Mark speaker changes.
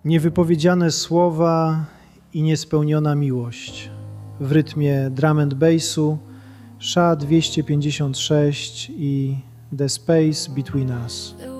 Speaker 1: Niewypowiedziane słowa i niespełniona miłość w rytmie drum and bassu, SHA 256 i The Space Between Us.